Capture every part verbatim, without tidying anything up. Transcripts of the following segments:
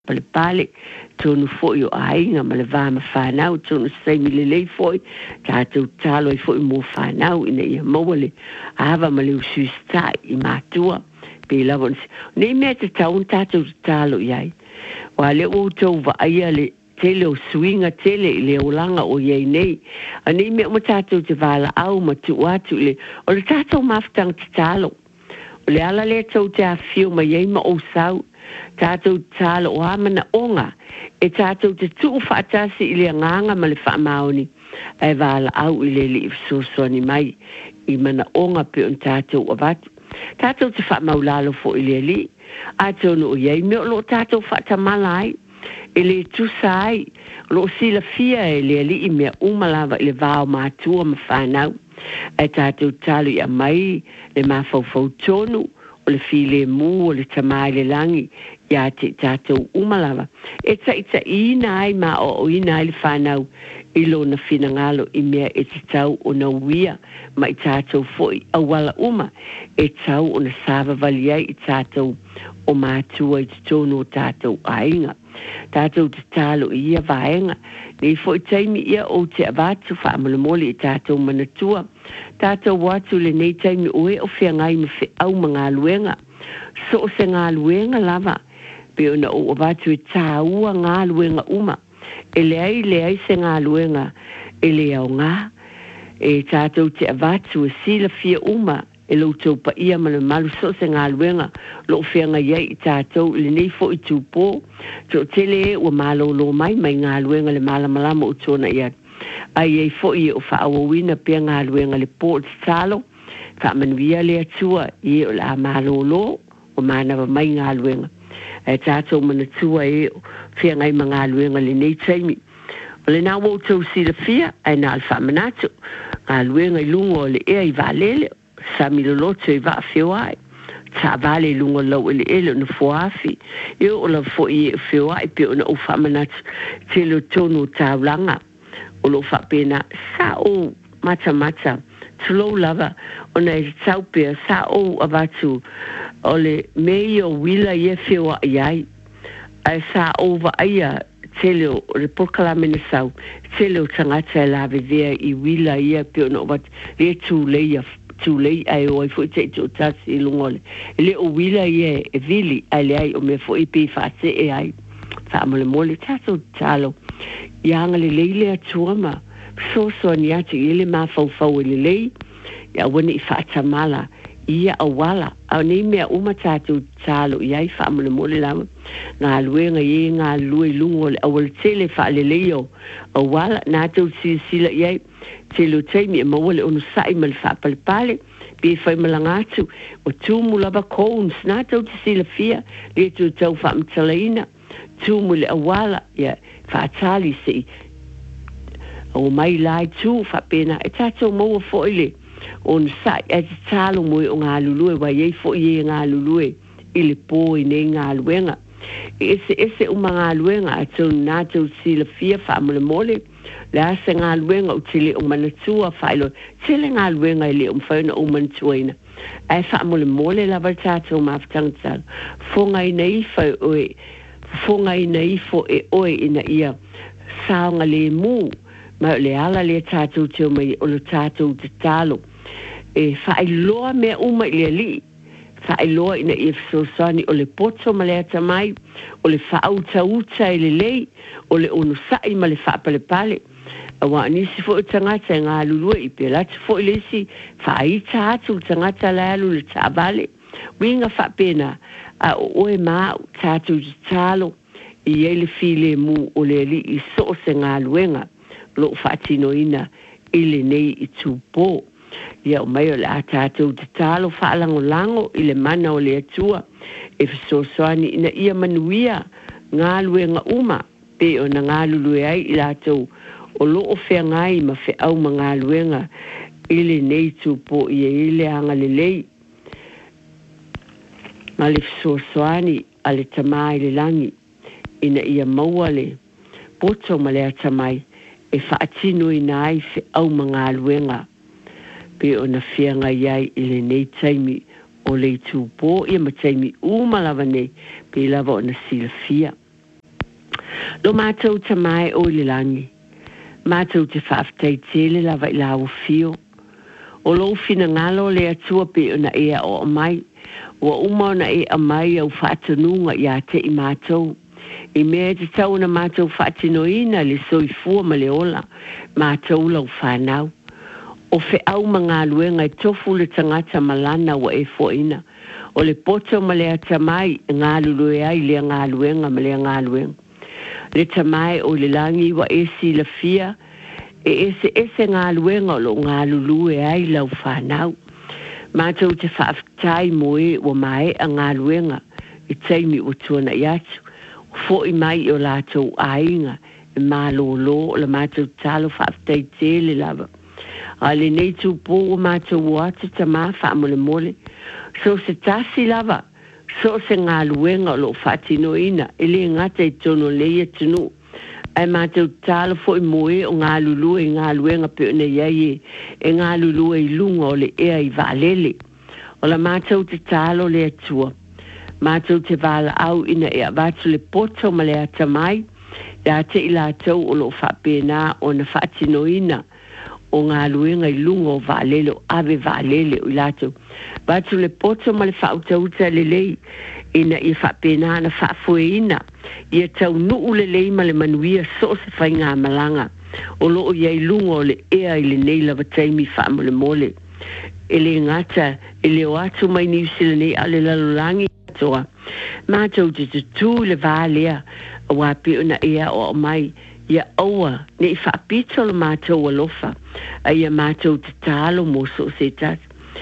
pale pale tonu foi o ainga ma le va ma fanau tonu sei mile lei foi tātou talo i foi mo fanau ina ia mawale ava ma le usustai i matua pe lavon nei me te taun tātou talo iai wa le o tau va aia le tele o swinga tele i le olanga o iei nei ani me o tātou te vala au ma tu atu le o le tātou maftang te talo o le ala le tau te a fiu ma iei ma o sau tātou talo o amana onga e tātou te tuu whaatasi i le nganga ma le whaamaoni e vala au i le li ifsosoni mai i mana onga pe on tātou o vatu tātou te whaamaulalo fo i le li a tonu o iei me o lo tātou whaatamala ai e le tusai lo sila fia e le li i mea umalava i le vao mātua ma whanau e tātou talo i a mai le mawhauwhau tonu o le file mu o le tamai le langi ia te tātou umalava e ta ita ina ai ma o o ina ai le whanau i lo na whina ngalo i mea e te tau o na uia ma i tātou foi a wala uma e tau o na sava vali ai i tātou o mātua i te tono o tātou ainga tātou te talo i ia vaenga nei foi taimi ia o te avatu whaamolemole i tātou manatua tātou watu le nei taimi oe o whia ngai ma whi au ma ngā luenga so o se ngā luenga lava pe ona o avatu e tāua ngā luenga uma e le ai le ai se ngā luenga e le au ngā e tātou te avatu e sila fia uma e lo tau pa ia ma le malu so se ngā luenga lo whianga iai i tātou le nei fo i tūpō to tele e ua malo lo mai mai ngā luenga le malamalama o tōna ia ai ei fo i o whaawawina pia ngā luenga le pōt talo whaamanuia le atua i o la malo lo o manawa mai ngā luenga e tātou mana tua e o whianga i ma ngā luenga le nei taimi o le nā wau tau sila fia ai nā alfa manatu ngā luenga i lungo le ea i valele sa miloloto i va fiwai sa vale lungo lau ele ele no foafi eu o la fo i fiwai pe ona o famanat te lo tonu taulanga o lo fa pena sa o mata mata slow lava ona i tau pe sa o avatu o le meio wila ye fiwa ai ai sa o va ia tele o le pokala menesau tele o tangata la vivea i wila ia pe ona o vat le tu le ia tu lei ai o foi te tu tasi lungole le o wila ye e vili ai le ai o me foi pe fa se e ai fa mole mole taso talo yang le leile tuama so so ni ati ile ma fau fau le lei ya woni fa tamala ia awala au ni me uma tatu talo ia fa mole mole la nga luenga ye nga lui lungole awal tele fa le leo awala na tu si sila ia te lo taimi e mawale onu sai mal fa pal pale pe fai malangatu o tu mulaba cones na tau te sila fia le tu tau fa mtalaina tu mule awala ya fa tali si o mai lai tu fa pena e tato mo fo ile on sai e talo mo o nga lulu wa ye fo ye nga lulu ile po ine nga luenga ese ese o nga luenga atu na tau sila fia fa mole mole la se ngā luenga o tili o manatua whailo tili ngā luenga ili o mwhauna o manatua ina ai wha mole mole la vartātou mawhtangtang fonga ina ifa oe fonga ina ifo e oe ina ia saonga le mū ma le ala le tātou teo mai o le tātou te talo e whailoa mea uma ili ali whailoa ina i fsosani o le poto ma le atamai o le whaauta uta ili lei o le ono sai ma le whaapale pale awa nisi fo tangata ngā lulua i pe lati fo i lesi whaita atu tangata la alu le tābale winga whapena a oe maa tātou talo i eile file mu o le li i so se ngā luenga lo whaatino ina i le nei i tūpō ia o mai o le a tātou te talo whaalango lango i le mana o le atua e fisosoani ina ia manuia ngā luenga uma pe o na ngā lulue ai i lātou o loo whea ngai ma whe au ma ngā luenga ile nei tūpō i e ile anga le lei ma le fisosoani a le tamai le langi ina ia maua le poto ma le atamai e whaatino ina ai whe au ma ngā luenga pe o na whea ngai ai ile nei taimi o le tūpō ia ma taimi umalawa nei pe lava o na silafia Lo mātou ta mai o le langi. Mātou te whaafitai tele lava i la fio. O lo fina ngalo le atua pe o na ea o mai. Wa uma na e a mai au whaatanunga i a te i mātou. I mea te tau na mātou whaatinoina le soifua ma le ola. Mātou lau whanau. O fe au mga luenga i tofu le tangata malana wa e foina. O le poto ma le atamai ngā lulue ai le ngā luenga ma le ngā luenga. Le tamai o le langi wa esi la fia e ese ese ngā luenga o lo ngā lulue ai lau whanau. Mātou te whaafitai moe o mai a ngā luenga i teimi o tuana i atu. Fo i mai o lātou ainga e mā lo lo o la mātou talo whaafitai tele lava. A le nei tu po o mātou o atu ta mā whaamole mole. So se tasi lava, so se ngā luenga o lo whaatino ina, e le ngata i tono leia tunu. Ai mātou talo fo i moe o ngā lulue i ngā luenga pe o nei ai e ngā lulue i lunga o le ea i vaalele. O la mātou te talo le atua. Mātou te vala au ina e avatu le poto ma le atamai, da te i lātou o lo whaapena o na whaatino ina. O ngā luenga i lunga o vaalele o ave vaalele o i lātou. Batu le poto ma le whautauta le lei ina i whapena na whafue ina. Ia tau nuu le lei ma le manuia so se whai ngā malanga. O loo iai lunga o le ea i le neila wa taimi whaamole mole. E le ngata, e le o atu mai ni usila nei ale lalolangi atoa. Mātou te tutu le vaalea a wapi una ea o mai. Ia aua, ne i whaapito lo mātou alofa, a ia mātou te tālo mo so se tatu.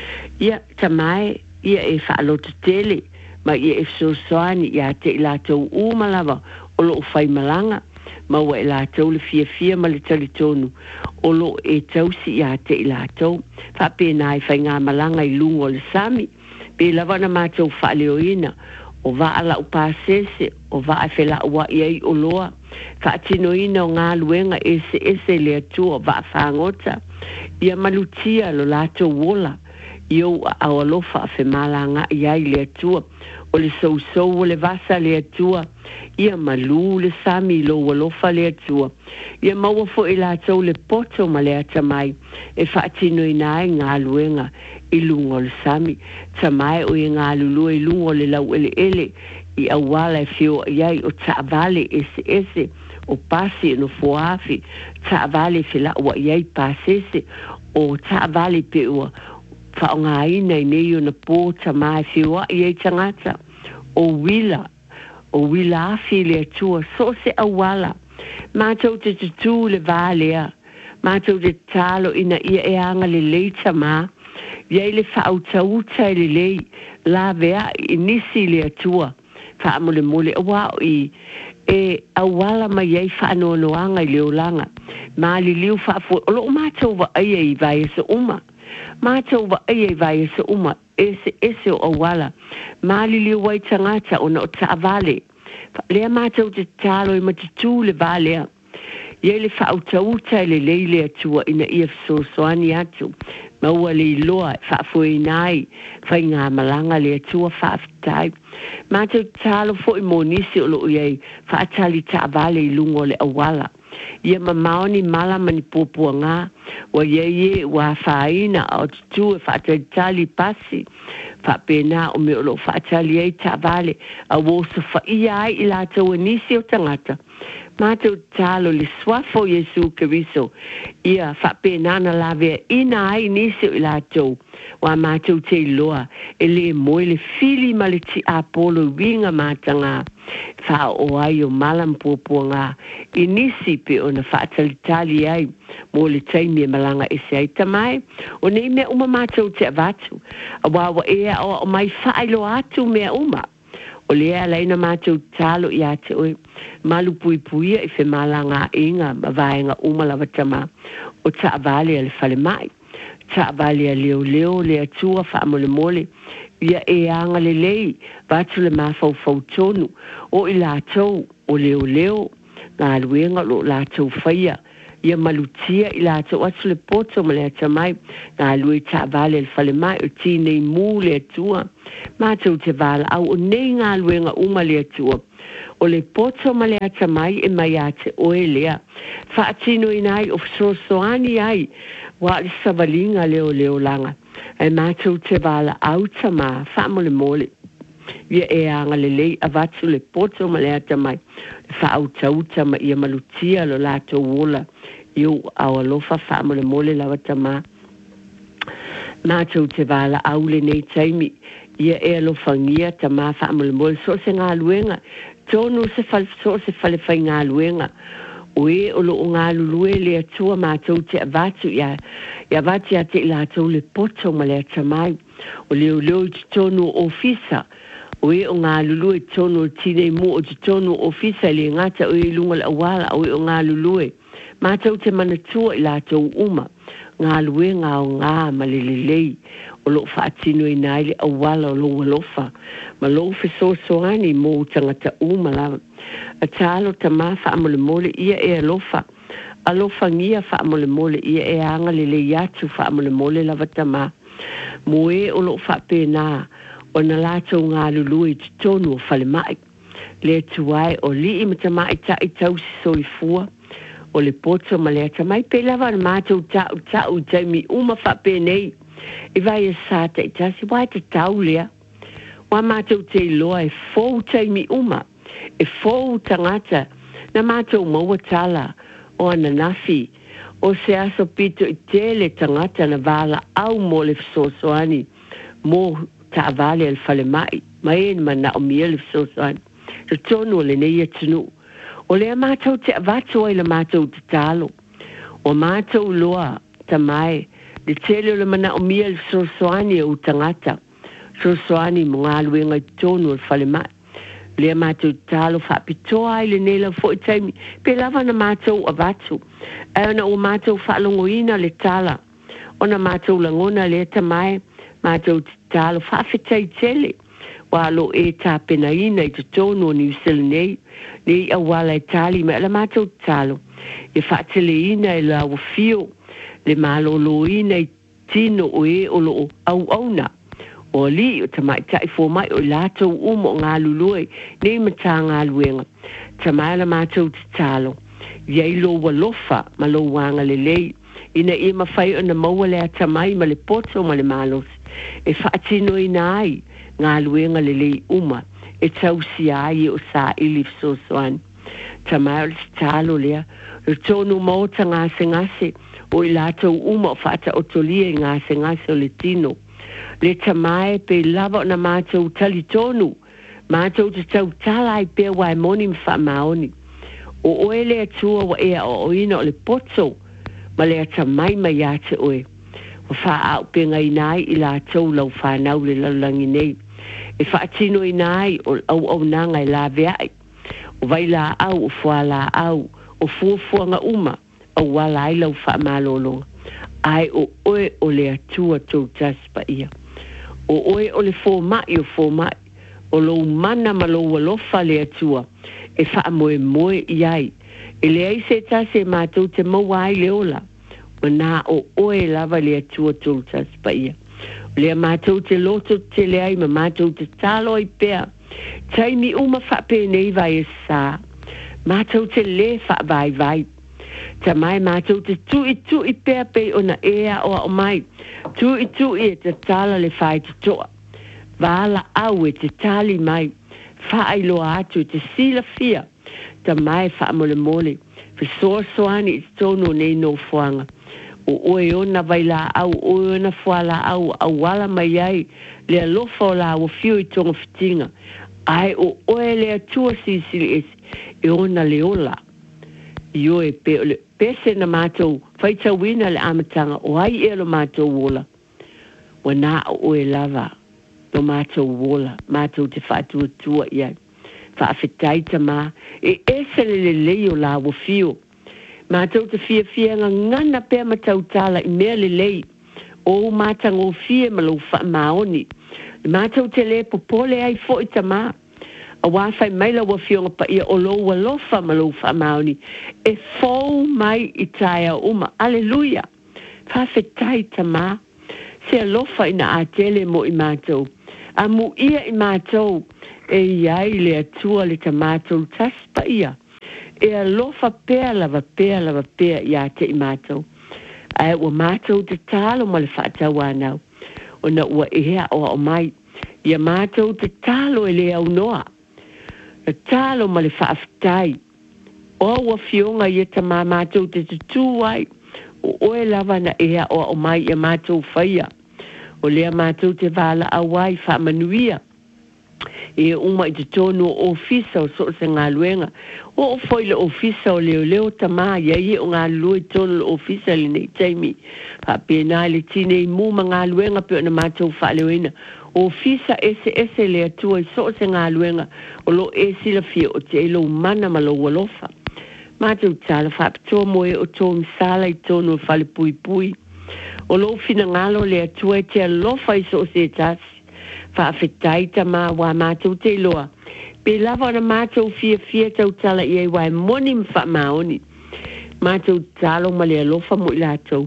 Ia tamai, ia e whaalo te tele, ma ia e sosoani ia te i lātou umalawa o lo whai malanga, ma wa e lātou le fia fia ma le talitonu, o lo e tausi ia te i lātou, whapena i whai ngā malanga i lungo le sami, pe lawana mātou whaaleoina, o vaala o pasese, o vaa whela ua iei o loa, whaatino ina o ngā luenga ese ese le atua vaa whangota, ia malutia lo lato wola, iau a awalofa a whemala ngā iai le atua, o le sousou o le vasa le atua, ia malu le sami lo walofa le atua, ia maua fo i lato le poto ma le atamai, e whaatino ina ai ngā luenga, i lungo le sami, tamai o i ngā lulu i lungo le lau ele ele, i awala e whio iai o taavale ese ese, o pasi no fuafi, taavale whila ua iai pasese, o taavale pe ua, whaonga ina i nei o na pō tamai whio iai tangata, o wila, o wila afi le atua, so se awala, mātou te tutu le vālea, mātou te talo ina ia e anga le leita mā, iai le whautauta le lei, la vea i nisi le atua, whaamole mole awao i, e awala mai iai whaanoanoanga i leolanga, mā li liu whaafu, o loo mātou wa aia i vai esa uma, mātou wa aia i vai esa uma, ese ese o awala, mā li liu wai tangata o na o taavale, lea mātou te talo i matitu le valea, iai le whautauta le lei le atua ina ia fsosoani atu, maua le iloa, whaafue nai, whai ngā malanga le atua whaafitai. Mātou talo fo i monisi o lo iei, whaatali taavale i lungo le awala. Ia mamaoni mala mani pōpua ngā, wa iei e wa whaina o tutu e whaatali pasi, whaapena o me o lo whaatali ei taavale, a wosa whaia ai i lātou e nisi o tangata. Mātou talo le swafo Yesu Keriso, ia whapena na lawea ina ai nisi o i lātou, wa mātou te iloa, e le moe le fili ma le ti apolo winga mātanga, wha o ai o malam pōpua ngā, i nisi pe o na whaatalitali ai, mo le taimi e malanga e se ai tamai, o nei mea uma mātou te avatu, a wawa ea o, o mai whailo atu mea uma, o lea laina mātou talo i ate oi, malu pui puia i whemala ngā inga, ma vaenga umalawa tama, o taavale ale whale mai, taavale a leo leo, lea tua whaamole mole, ia e anga le lei, vatu le mafau fau tonu, o i lātou, o leo leo, ngā luenga lo lātou whaia, ia malutia i lātou atu le poto ma le atamai, ngā lue taavale ale whale mai, o ti nei mū le atua, mātou te vala au o nei ngā luenga uma le atua, o le poto ma le ata mai e mai ate oe lea. Whaatino inai o sosoani ai wa le savalinga leo leo langa. E mātou te wala auta ma whaamole mole. Ia e anga le lei avatu le poto ma le ata mai. Whaauta uta ma ia malutia lo lato wola. Iu au alofa whaamole mole lawata ma. Mātou te wala au le nei taimi. Ia e alofangia ta ma whaamole mole. So se ngā luenga. Tonu se fal so se fale fai ngā luenga. O e o lo o ngā lulue le atua mātou te avatu ia. Ia vati a te ilatou le poto ma le ata mai. O leo leo te tonu ofisa. O e o ngā lulue tonu tine mu o te tonu ofisa le ngata o e lunga le awala o e o ngā lulue. Mātou te manatua ilatou uma. Ngā luenga o ngā malelelei. O lo whaatino i nai le awala o lo walofa. Ma lo fiso soani mo tangata uma lava. A talo ta ma whaamole mole ia e alofa. Alofa ngia whaamole mole ia e anga le le yatu whaamole mole lava ta ma. Mo e o lo whaapena o na lato ngā lului te tonu o whale mai. Le tuai o li i mata mai ta i tau si soi fua. O le poto ma le ata mai pe lava na mātou tau tau taimi uma whaapenei. I vai e sāta i tasi wai te tau lea. Wa mātou te loa e fōu taimi uma. E fōu tangata. Na mātou maua tala o ana nafi. O se aso pito i tele tangata na vala au mo le fisosoani. Mo ta avale al fale mai. Mai en mana o mia le fisosoani. Te tonu o le nei atunu. O lea mātou te avatu ai le mātou te talo. O mātou loa ta mai. Le tele o le mana o mia le fisosoani o tangata. Fisosoani mo ngā luenga i tonu o le fale mai. Lea mātou talo whaapitoa ai le nela fo i taimi. Pe lava na mātou avatu. E ona o mātou whaalongoina le tala. Ona mātou langona le tamai. Mātou talo whaafetai tele. Walo e tā penaina i te tonu o New Zealand nei. Nei awala e tali me la mātou talo. E whaateleina e la wafio. Le maloloina i tino o e o lo au auna. O li o tamai tai fo mai o latou umo ngā lulue nei mata ngā luenga. Tamai la mātou te talo. Iei lo walofa ma lo wanga le lei. Ina i mawhai o na maua le a tamai ma le poto ma le malos. E whaatino i nai ngā luenga le lei uma. E tau si ai o sa ilif so soan. Tamai o le talo lea. O tonu mauta ngā se ngase. O i latou uma o whaata o tolia i ngā se ngase o le tino. Le tamai pe lava na mātou tali tonu. Mātou te tau talai pe wai moni mwha maoni. O oe le atua wa ea o oina o le poto. Ma le tamai mai ate oe. Wa wha au pe ngai nai i la tau lau whanau le lalangi nei. E wha atino i nai o au au nanga i la veai. O vai la au o fua la au. O fua fua nga uma. O wala i lau wha malolonga. Ai o oe o le atua tau taspa ia. O oe o le fō mai o fō mai. O lo mana ma lo walofa le atua. E wha moe moe iai. E le ai se tase mātou te maua ai le ola. O nā o oe lava le atua tau taspa ia. O le mātou te loto te le ai ma mātou te talo ai pēr. Taimi uma wha pēnei vai e sā. Mātou te le wha vai vai. Ta mai mātou te tui tui pēr pei o na ea o o mai. Tui tui e te tala le whai te toa. Wala au e te tali mai. Whaai loa atu te sila fia. Ta mai wha mole mole. Fisoa soani i tono nei no fuanga. O oe ona vai la au, oe ona fua la au, au wala mai ai. Le alofa o la o fio i tonga fitinga. Ai o oe le atua sisili esi. E ona le ola. Io e pe le pese na mātou whaita wina le amatanga o ai e lo mātou wola. Wa nā o e lava lo mātou wola. Mātou te whātua tua iai. Whaafetaita mā. E ese le le lei o la wafio. Mātou te fia fia nga ngana pēr matau tala i mea le lei. O mātang o fia ma lo wha maoni. Mātou te le popole ai fo i ta mā. A wāwhai mai la wafionga pa ia o lo walofa ma lo wha maoni. E fōu mai i taia uma. Aleluia. Whawhetai ta mā. Se alofa ina a tele mo i mātou. A mu ia i mātou. e iai le atua le tamatou tasi pa ia. E alofa pea lava pea lava pea ia te i mātou. Ai ua mātou te talo ma le whaatau anau. O na ua ehea o o mai. Ia mātou te talo e le au noa. Na talo ma le whaafitai. O ua fionga ia ta mā mātou te tutu ai. O oe lava na ehea o o mai ia mātou whaia. O lea mātou te wala awai whaamanuia. E uma i te tonu o ofisa o so se ngā luenga. O o foi le ofisa o leo leo ta mā. Ia i o ngā lue tonu le ofisa le nei taimi. Pa pēnā le tine i mūma ngā luenga pe o na mātou wha leoina. Ofisa ese ese le atua i so se ngā luenga. O lo e sila fia o te elo mana ma lo walofa. Mātou tala wha apitoa moe o tō msala i tonu o whale pui pui. O lo fina ngalo le atua e te alofa i so se tasi. Whaafetai ta mā wā mātou te loa. Pe lava na mātou fia fia tau tala i ai wai moni mwha maoni. Mātou talo ma le alofa mo i lātou.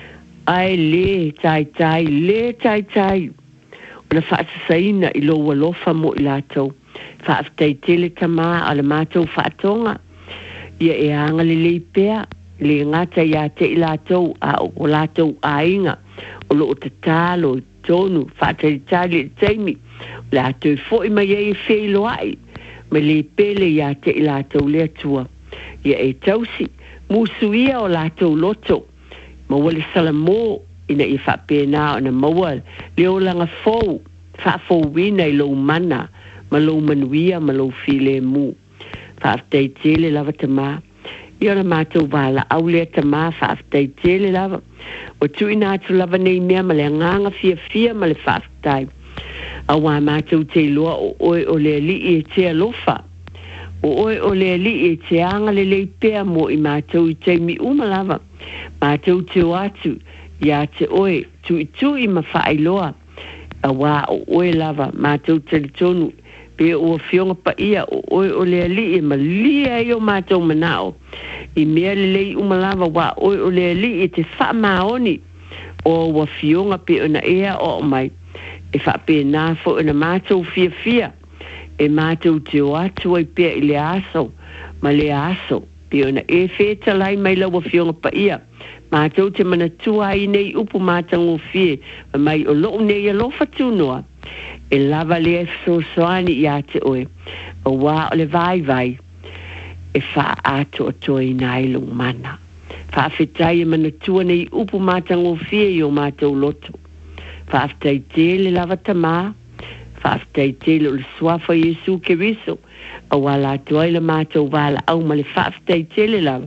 Ai le tai tai, le tai tai. O na whaasasaina i lo alofa mo i lātou. Whaafetai tele ta mā ala mātou whaatonga. Ia e anga le le pea. Le ngata ia te i lātou a o lātou a inga. O lo o te talo i tonu, whātai tali e teimi, la tui fōi mai e whei loai, me le pele ia te i lātou lea tua. Ia e tausi, musu ia o lātou loto, ma wale sala mō, ina i whapēnā o na maua, le o langa fōu, whafōu wina i lou mana, ma lou manuia, ma lou while mū. Whaatai tele lava ta mā. Ia na mātou wala au lea ta mā, whaatai tele lava. O tui nā tu lava nei mea ma le nganga fia fia ma le whaatai. A wā mātou te loa o oe o le li e te alofa. O oe o le li e te anga le lei pea mo i mātou i te mi uma lava. Mātou te o atu, ia te oe, tui tui ma whaailoa. A wā o oe lava, mātou te tonu, pe o fionga pa ia o oe o le li e ma lia e o mātou manao. I mea le lei umalava wa oe o le li e te wha maoni o wa fionga pe o na ea o mai. E wha pe nā fo o na mātou fia fia. E mātou te o atu ai pea i le aso, ma le aso. Pe o na e wheta lai mai la wa fionga pa ia. Mātou te mana tua i nei upu mātango fie, ma mai o loo nei a lofa tūnoa. E lava le e so soani i ate oe. O wā o le vai vai. E wha ato o toi nailung mana. Wha awhetai e mana tua nei upu mātango fie i o mātou loto. Wha awhetai tele lava ta mā. Wha awhetai tele o le swafa Jesu ke riso. A wala atoa i la mātou wala au ma le wha awhetai tele lava.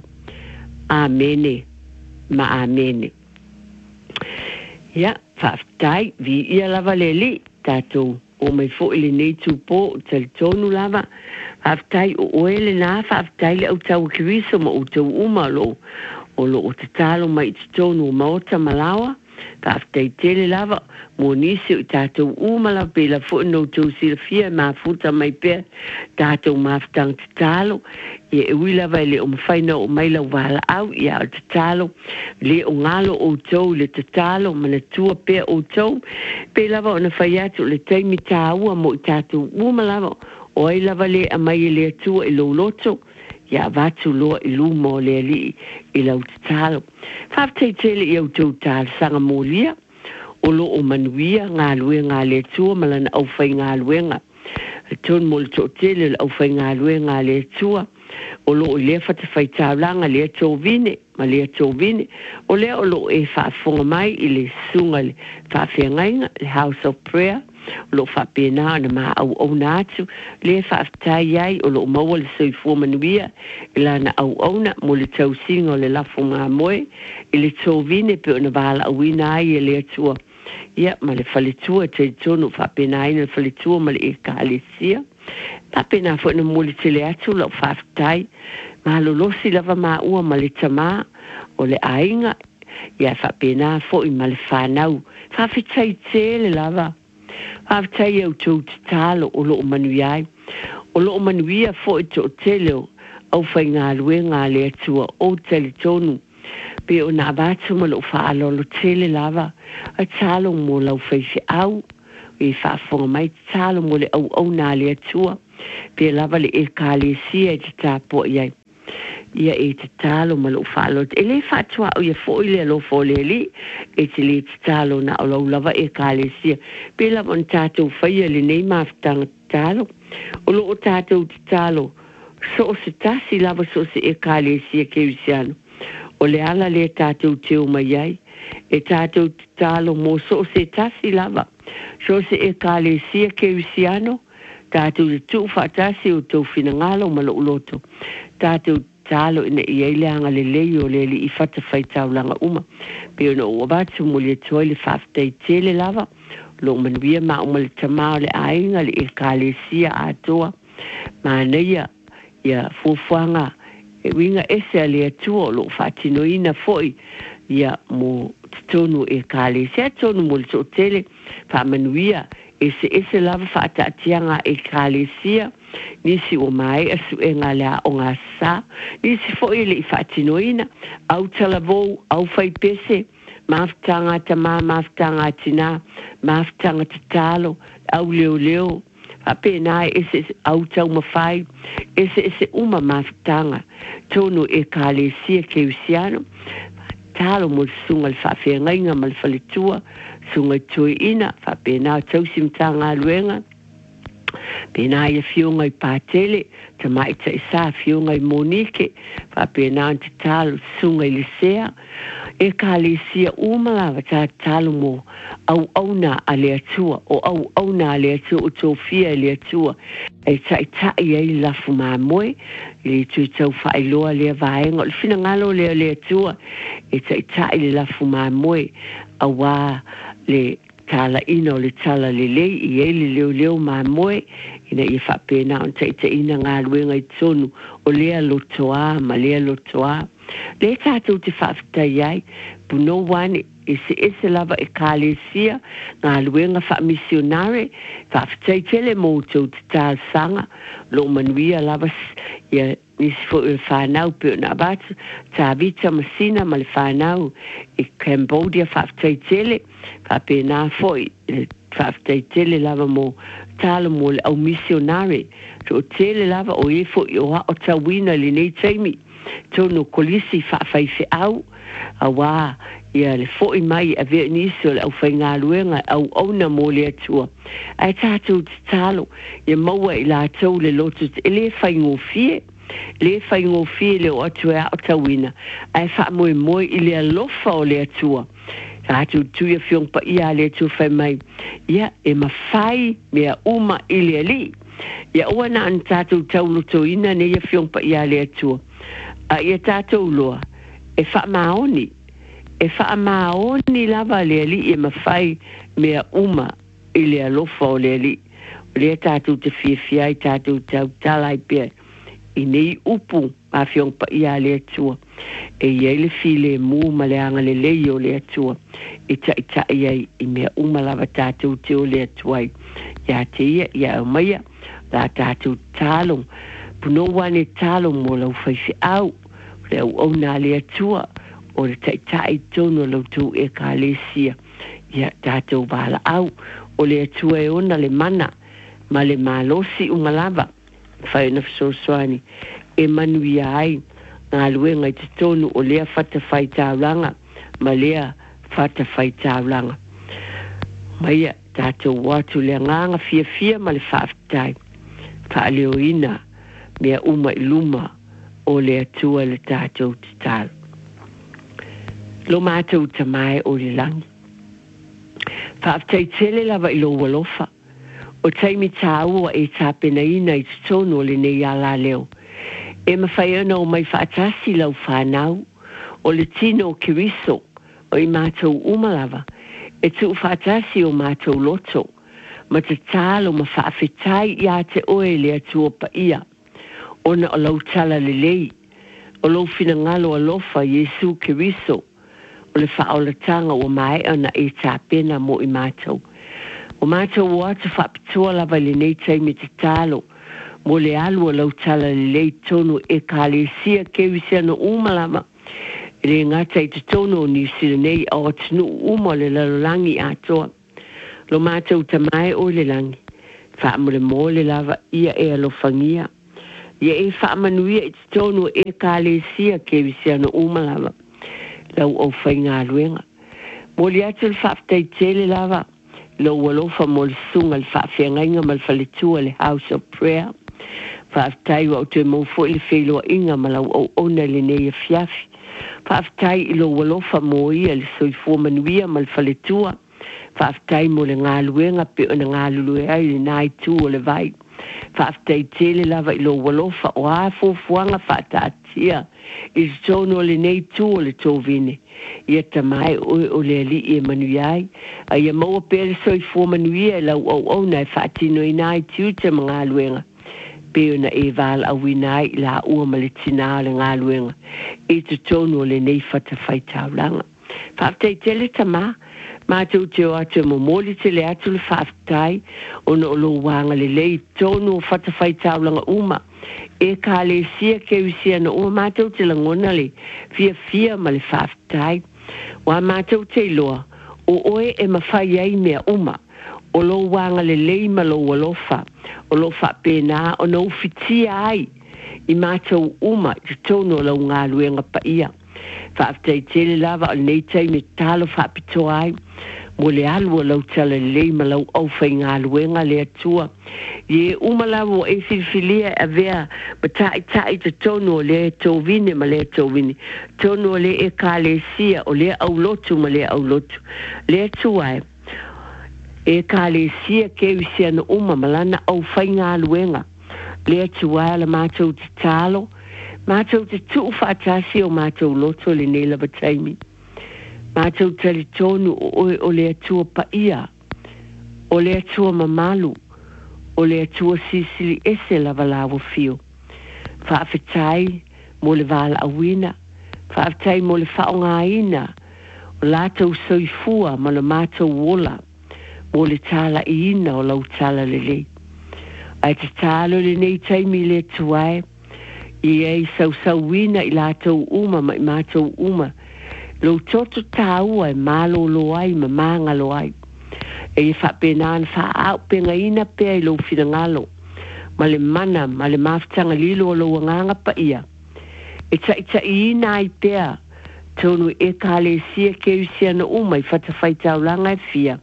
Amene. Ma amene. Ia, wha awhetai vi ia lava le li. Tātou o mai fo ili nei tūpō o tali tonu lava. Whaaftai o oele nā, whaaftai le au tau kiriso ma o tau uma lo. O lo o te talo mai te tonu o maota malawa. Whaaftai tele lava, mo nisi o tātou uma la pe la fo no tau sila fia ma futa mai pēr. Tātou maafutang te talo. Ia e ui lava le o mawhaina o mai lau wala au. Ia o te talo. Le o ngalo o tau le te talo. Mana tua pēr o tau. Pe lava o na whaiatu le taimi tā ua mo i tātou uma lava. O ai lava le a mai le atua i lo loto. Ia vatu loa i lumo le li i lau te talo. Whaaftei tele i au tau tāla sanga mōlia. O lo o manuia ngā luenga le atua malana au whai ngā luenga. Ton mo le tō tele au whai ngā luenga le atua. O lo o le whata whai tālanga le atua vine. Ma le atua vine. O le o lo e whaafonga mai i le sunga le whaafengainga, le House of Prayer. Lo fa pena na ma au au natu le fa tai ai o lo maua le soi fu manuia ila na au au na mo le tau singo le lafu ngā moe i le tovine pe o na wala au ina ai e le atua ia ma le falitua te tonu fa pena ai na falitua ma le e kālesia pa pena fo na mo le tele atu lo fa tai ma lo losi lava ma ua ma le tama o le ainga ia fa pena fo i ma le whanau fa fitai tele lava Whaafetai au tau te talo o loo manuiai. O loo manuia fo i tō teleo au whai ngā lue ngā le atua o tele tonu. Pe o nā vātu ma loo whaalolo tele lava. A talo mo lau whai se au. e whaafonga mai talo mo le au au nā le atua, pe lava le e kālesia e te tāpua iai. Ia e te talo ma lo whaalo. E le whaatua au ia fo ile alo fo le li, e te le te talo na o lau lava e kālesia. Pe lava on tātou whaia le nei mawhitanga talo. O lo o tātou te talo, so se tasi lava so se e kālesia ke usiano. O le ala le tātou te o mai ai, e tātou te talo mo so se tasi lava. So se e kālesia ke usiano, tātou te tu whaatasi o tau whinangalo ma lo uloto. Tātou talo ina i eileanga le lei o le li i whata whaitau langa uma. Peo no ua batu mo le toi le whaaftei tele lava, lo manuia ma uma le tamao le ainga le e kālesia atoa, ma neia ia fufuanga e winga ese a le atua lo whaatinoina foi ia mo tonu e kālesia tonu mo le so tele wha manuia ese ese lava whaatatianga e kālesia nisi o mai asu e ngā lea o ngā sā, nisi fo i le i whaatinoina, au talavou, au whaipese, mawhitanga ta mā, mawhitanga tina, mawhitanga ta talo, au leo leo, hape nai ese au tau mawhai, ese ese uma mawhitanga, tono e kālesia ke usiano, talo mo sunga le whawhia ngainga ma le whalitua, sunga tui ina, hape nai tau simtanga luenga, pena ia fionga i pātele, ta mai ta isa fionga i Monike, pa pena te talo sunga i Lisea, e ka lesia umala ta talo mo au au na ale atua, o au au na ale atua o tofia ale atua, e ta i ta i ei lafu maa moe, i tui tau whailoa lea vaenga, o le fina ngalo lea le atua, e ta i ta i lafu maa moe, a wā le tala ina o le tala le lei i e le leo leo maa moe ina i whapena on te ite ina ngā luenga i tonu o lea lotoa ma lea lotoa le tātou te whawhitai ai puno wane e se ese lava e kālesia ngā luenga wha-missionare whawhitai tele mō tau te tāl sanga lo manuia lava ia nisi fo i whanau peo na batu tā vita masina ma le whanau i Cambodia whawhitai tele whapena foi whawhitai tele lava mō talo mo le au missionare so tele lava o e fo i o ha o tawina li nei taimi tono kolisi whawhai au a wā ia le fo i mai a vea nisi o le au whai ngā luenga au au na mo le atua ai tātou te talo ia maua i la tau le lotu e le whai ngō fie le whai ngō fie le o atu e a o tawina ai wha moe moe i le alofa o le atua tātou tuia fiong pa ia le atua whai mai ia e mawhai mea uma i le ali ia ua na an tātou tau loto ina ne ia fiong pa ia le atua a ia tātou loa e wha maoni e wha maoni lava le ali e mawhai mea uma i le alofa o le ali le tātou te fia fia i tātou tau talai pia i nei upu a fiong pa ia le atua e iei le file mu ma le anga le lei o le atua e ta i ta iei i mea uma lava tātou te o le atuai ia te ia ia o maia la tātou talong puno wane talong mo lau whaifi au le au au nā le atua o le ta i ta i tono lau tau e ka lesia ia tātou wala au o le atua e ona le mana ma le malosi unga lava whai na fsoswani e manuia ai ngā luenga i te tonu o lea whata whai tāulanga ma lea whata whai tāulanga maia tātou watu lea nganga fia fia ma le whaafitai wha leo ina mea uma i luma o lea tua le tātou te tālu lo mātou tamai o le langi whaafitai tele lava i lo walofa o taimi tāua e tāpena ina i te tonu o le nei ala leo. E mawhai ana o mai whaatasi lau whanau, o le tino o kiriso, o i mātou umalawa, e tu whaatasi o mātou loto, ma te tālo ma whaafetai i a te oe le atua pa ia, o na o lau tala le lei, o lau fina ngalo a lofa Yesu kiriso, o le whaolatanga o mai ana e tāpena mo i mātou. O mātou o atu whapitua lava le nei taimi te tālo, mo le alua lau tala le lei tono e ka le sia kewisia no umalama, le ngata i te tono o New Zealand nei a atinu uma le lalolangi atoa. lo mātou tamai o le langi. Wha mo le mo le lava ia e alofangia. Ia e wha manuia i tonu e ka le sia ke visia no umalava. Lau au whai ngā luenga. Mo li atu le whaafitai tele lava. Lau walofa mo le sunga le whaafengainga ma le whaletua le House of Prayer. Whaafitai wa o te mawfo i le wheloa inga ma lau au ona le nei a fiafi. Whaafitai i lo walofa mo ia le soifua manuia ma le whaletua. Whaafitai mo le ngā luenga pe o na ngā lulue ai le nai tū o le vai. Whaafitai tele lava i lo walofa o a fuafuanga whaataatia i tono le nei tū o le tōvine. Ia tamai o, o le ali i e manuiai. A ia maua pere soifua manuia e lau au au nai whaatino i nai tiu te mga luenga. Peo na e vala a winai la ua ma le tina le ngā luenga. E te tono le nei whatawhai taulanga. Whaafitai tele tama. Mātou te o atu mo mōli te le atu le whaafitai o na olo wanga le lei tonu o whatawhai taulanga uma. E ka le sia ke usia na uma mātou te langona le fia fia ma le whaafitai. Wa mātou te loa o oe e mawhai ai mea uma. O lo wanga le lei ma lo walofa. O lo whapena o na ufitia ai i mātou uma te tonu o lau ngā luenga pa ia. Whaafitai tele lava o nei tai me talo whaapito ai. Mo le alua lau tala lei ma lau au whai ngā luenga le atua. Ie umalawa o e whiwhilia a vea ma tai tai te tono o le tōvine ma le tōvine. Tono o le e ka le sia o le au lotu ma le au lotu. Le atua e. E ka le sia ke wisia na uma malana au whai ngā luenga. Le atua e la mātou te talo. Mātou te tuu whaatasi o mātou loto le nela bataimi. Mātou tali tonu o, o le atua pa ia. O le atua mamalu. O le atua sisili ese lava lawa fio. Whaafetai mo le vala awina. Whaafetai mo le whaonga ina. O lātou soifua ma le mātou wola. Mo le tala ina o lau tala le le. Ai te talo le nei taimi le tuae. I ei sau sau wina i lātou uma ma i mātou uma. Lo toto tāua e mālo lo ai ma mānga lo ai. E i whapenaan wha au penga ina pea i lo whina ngalo. Ma le mana, ma le mawhtanga lilo o lo nganga pa ia. E ta i ta i ina ai pea. Tonu e ka le sia ke usia na uma i whatawhai taulanga e fia.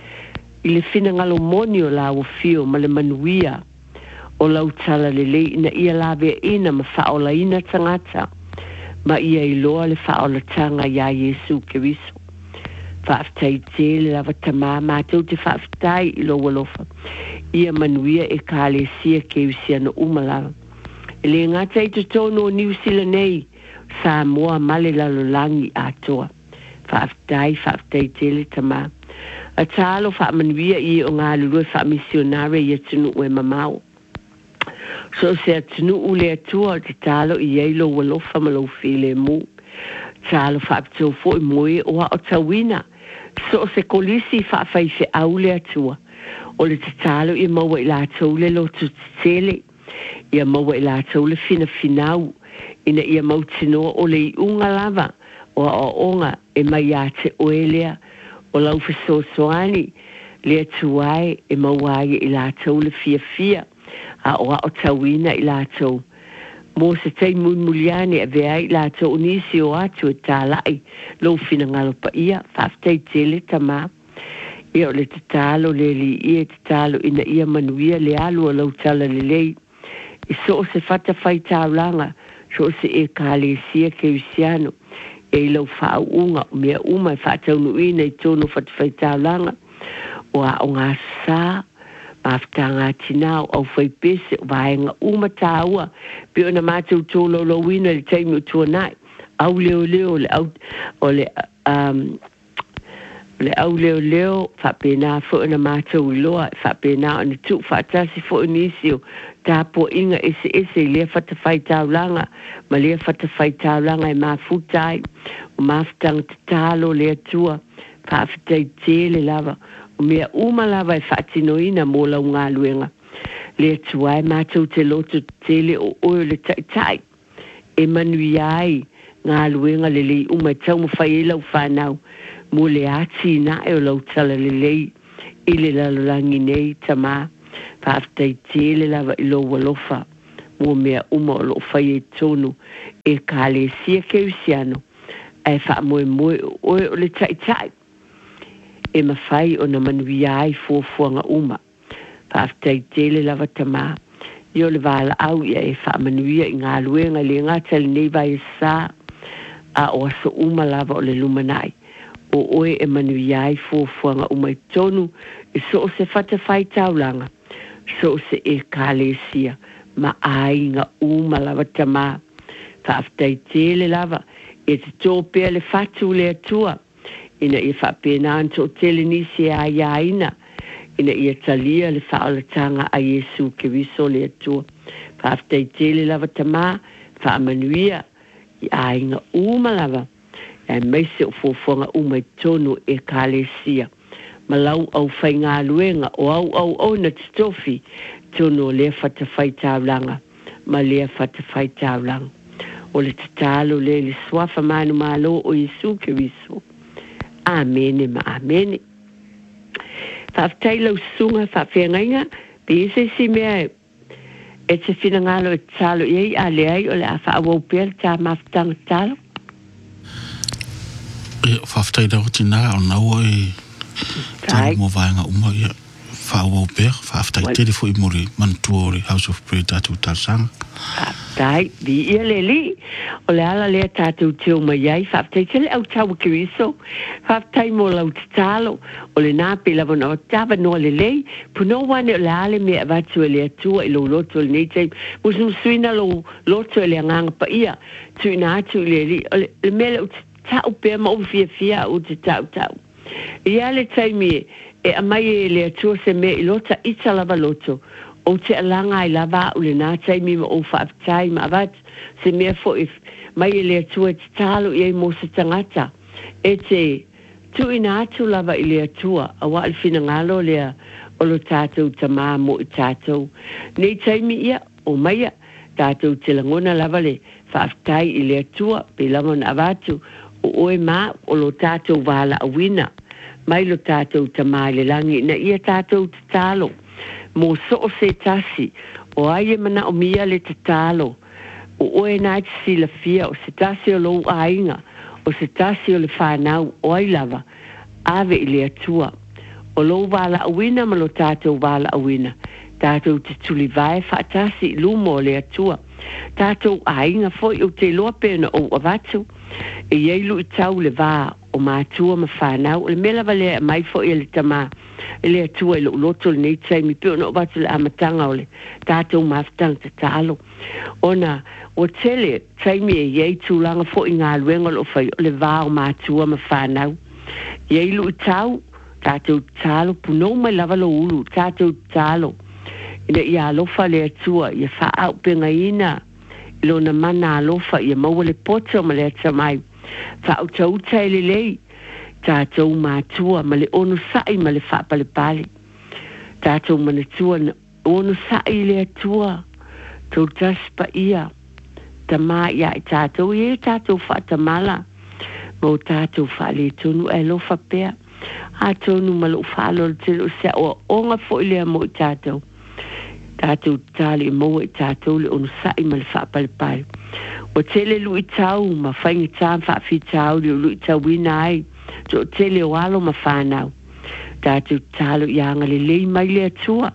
I le whina ngalo moni o la o fio ma le manuia. O lau tala le lei ina ia lawe ina ma whaola ina tangata. Ma ia i loa le whaola tanga ia Yesu ke wiso. Whaafitai tele lava tamā mātou te whaafitai i lo walofa. Ia manuia e ka le sia ke usia na umalawa. E le ngata i te tono o New Zealand nei, sa moa male lalo langi atoa. Whaafitai, whaafitai tele tamā. A talo whaamanuia i o ngā lulue whaamisionare i atunu ue mamau. So se atunu ule atua te talo i eilo walofa ma lau while mu. Talo whaapito fo i moe o a o tawina. So se kolisi whaafai se aule atua. O le te talo i maua i la taule lo tu tele. Ia maua i la taule fina finau. Ina ia mautinoa o le i unga lava. O a onga e mai a te oelea. O lau fiso soani. Le atuai e mauai i la taule fia fia. A o a o tawina i lātou. Mō se tei muliani a vea i lātou nisi o atu e tālai. Lo fina ngalo pa ia, whaaftei tele tamā. Ia o le te tālo le li ia te tālo ina ia manuia le alu o lau tala le lei. I so o se whatawhai tāulanga, so o se e ka le sia ke usiano. E lau whao unga o mea uma e whaatau nuina i tono whatawhai tāulanga. O a o ngā sā. Mafutanga tinao au whai pese o vaenga uma tāua. Pe o na mātou tōlo lo wina le taimi o tua nai. Au leo leo le au, o le, um, le au leo leo whapena fo o na mātou i loa. Whapena o na tu whatasi fo o nisio. Tāpo inga ese ese lea whatawhai tāulanga. Ma lea whatawhai tāulanga e mafutai. O mafutanga te tālo lea tua. Whaafitai tele lava. Mea uma lava e whaatinoina mō lau ngā luenga. Le tuai mātou te loto tele o oe le tai tai. E manui ai ngā luenga le lei uma e tau mwhai e lau whanau. Mō le ati na e o lau tala le lei. i le lalolangi nei tama whaaftai te le lava i lo walofa mua mea uma o lo whai e tonu e ka le sia ke usiano e wha moe moe oe o le tai tai e mawhai o na manuia ai fuafuanga uma whaaftai te le lava tama i o le wala au ia e wha manuia i ngā luenga le ngātali nei vai e sā a o aso uma lava o le lumanai o oe e manuia ai fuafuanga uma i tonu e so o se whatawhai taulanga so o se e ka le sia ma ai nga uma lava tama whaaftai te le lava e te tōpea le whatu le atua ina i whapena anto tele nisi a iaina ina i talia le whaalatanga a Yesu ke wiso le atua whaaftai te le lava tama whaamanuia i ai nga uma lava e meise o fuafuanga uma i tonu e ka le sia malau au whai ngā luenga o au au au na titofi tono le whatawhai tāulanga ma le whatawhai tāulanga o le tatalo le le swafa manu malo o Yesu ke wiso amene ma amene whaftai lau sunga whawhengainga pe ise si mea e te whinangalo e talo iei a le ai o le a whaawau pēr tā maftanga talo e whaftai lau tina o nau e talo mo vaenga uma ia whaawau pēr whaftai tere fo i muri mantuori House of Prayer tatu tarsanga tai di ia le li o le ala le tatu teo mai ai whaftai tele au tau ke wiso whaftai mo lau talo o le nāpe lava no tava no le lei puno wane o le ale me avatu e le atua i lo loto le nei tei musum suina lo loto e le anganga pa ia tu ina atu le li o le mele o tau pēr ma o fia fia o te tau tau ia le taimi e amai e le atua se me i lota ita lava loto o te alanga i lava o le nā taimi ma o whaaftai ma avat se mea fo if mai e le atua te talo i ei mo se tangata e te tu ina atu lava i le atua a wa al fina ngalo lea o lo tātou tamā mo i tātou nei taimi ia o maia tātou te langona lava le whaaftai i le atua pe langona avatu o oe mā o lo tātou wala awina mai lo tātou tamā i le langi na ia tātou te talo mo so o se tasi o aie mana o mia le te talo o oe nai te si la fia o se tasi o lo ainga o se tasi o le whanau o ai lava ave i le atua o lo wala awina ma lo tātou wala awina tātou te tuli vai whaatasi lumo o le atua tātou ainga foi o te loa pēna o avatu e ieilu i tau le vā o mātua ma whanau o le mela vale mai foi e le tamā ele atua i lo loto le nei taimi pe ona o watu le amatanga o le tātou maftang te talo ona o tele taimi e iei tūlanga fo i ngā luenga lo whai o le vā o mātua ma whanau iei lu i tau tātou talo puno mai lava lo ulu tātou talo ina i alofa le atua i a whaau penga ina i lo na mana alofa i a maua le poto ma le atamai whaau tau tai le lei tātou mātua ma le ono sai ma le whaapale pale tātou manatua na ono sai le atua tau taspa ia tamā ia i tātou e tātou whaatamala mo tātou whaale tonu e lofa pea a tonu ma lo whaalo le telo sea o onga fo i lea mo i tātou tātou tāli e mo i tātou le ono sai ma le whaapale pale o tele lu i tau ma whaingi tām whaafi tau le lu i tau wina ai to tele o alo ma whanau tātou tālo i anga le lei mai le atua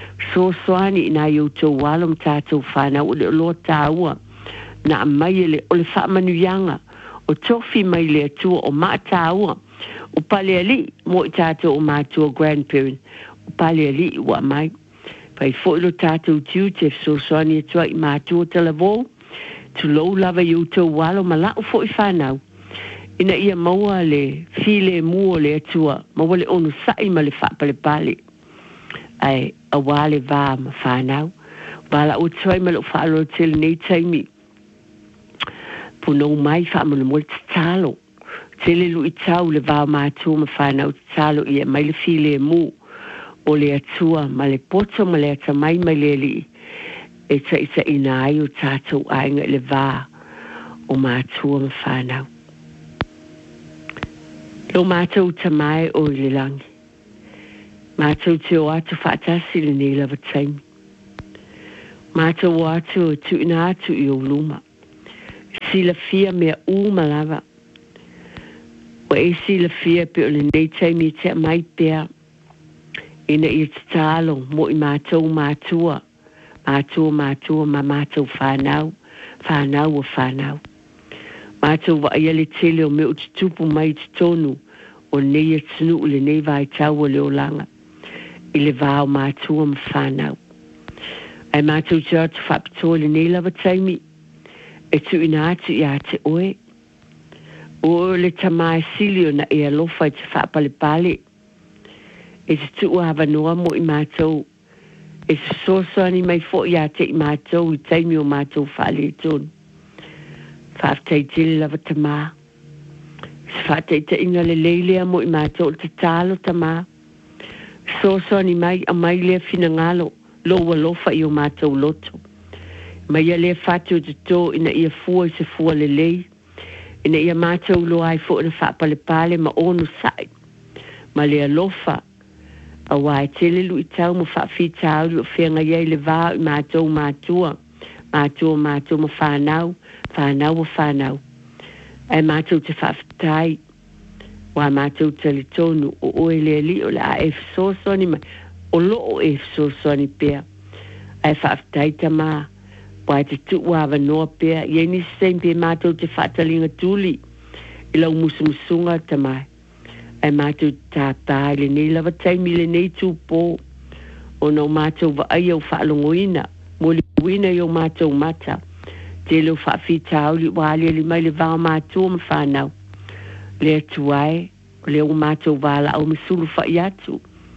so soani ina i o tau walo ma tātou whanau o le lo tāua na mai le o le whaamanu ianga o tofi mai le atua o maa tāua o pale ali mo i tātou o mātua grandparent o pale ali wa mai pai fo ilo tātou tiu te so soani atua i mātua talavo tu lou lava i o tau walo ma lao fo i whanau ina ia maua le file mua le atua maua le onu sai ma le whaapale pale ai a wale vā ma whanau wala o tuai ma lo whaalo tele nei taimi puno mai whaamana mo le talo tele lu i tau le vā mātua ma whanau talo ia mai le file mu o le atua ma le poto ma le ata mai mai le li e ta ita ina ai o tātou ainga le vā o mātua ma whanau lo mātou tamai o le langi Mātou te o atu whaatasi le nei lava taimi. Mātou o atu tu ina atu i o luma. Sila fia mea uma lava. Wa e sila fia pe o le nei taimi te mai pea. Ina i te talo mo i mātou mātua. Mātua mātua ma mātou whanau. Whanau o whanau. Mātou wa ia le tele o me o te tupu mai te tonu. O nei e tunu le nei vai tau o leo langa. I le vāo mātua ma whanau. Ai mātou te atu whapitoa le nei lava taimi. E tu ina atu i a te oe. O le tamae silio na e alofa i te whapale pale. E te tu hawa noa mo i mātou. E te sosani mai fo i a te i mātou i taimi o mātou whale i tonu. Whaftai tili lava tamaa. Se whātai te inga le leilea mo i mātou te tālo tamaa. Soso ni mai a mai lea fina ngalo. Loa lofa i o mātou loto. Mai a lea whātou te tō ina ia fua i se fua le lei. Ina ia mātou loa ai fo ina whapale pale ma onu sai. Ma lea lofa. A wai tele lu i tau mo whawhi tau o whenga iei le vāo i mātou mātua. Mātua mātua ma whanau. Whanau o whanau. Ai mātou te whawhitai. Wa mātou te le tonu o oe le li o le a e fsosoni mai. O lo o e fsosoni pia. Ai whawhitai ta mā. Wa te tu wawa noa pia. Ie ni sempe mātou te whatalinga tuli. I lau musumusunga ta mai. Ai mātou tātai le nei lava taimi le nei tūpō. O no mātou wa ai au whaalongoina. Mo li wina i o mātou mata. Te leo whawhi tauli wālia li mai le vāo mātua ma whanau. Le tuai, leo mātou wāla au misulu whai atu.